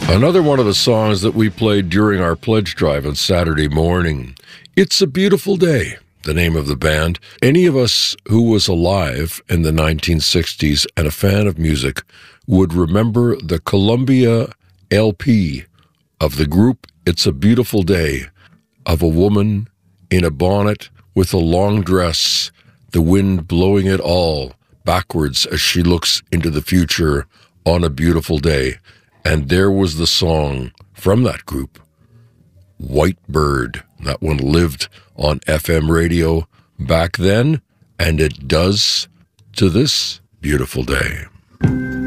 Another one of the songs that we played during our pledge drive on Saturday morning. It's a Beautiful Day, the name of the band. Any of us who was alive in the 1960s and a fan of music would remember the Columbia LP of the group It's a Beautiful Day, of a woman in a bonnet with a long dress, the wind blowing it all backwards as she looks into the future on a beautiful day. And there was the song from that group, White Bird. That one lived on FM radio back then, and it does to this beautiful day.